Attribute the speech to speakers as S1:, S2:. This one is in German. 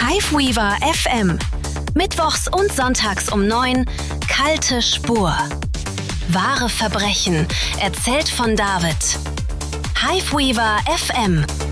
S1: Hiveweaver FM. Mittwochs und sonntags um 9. Kalte Spur. Wahre Verbrechen. Erzählt von David. Hiveweaver FM.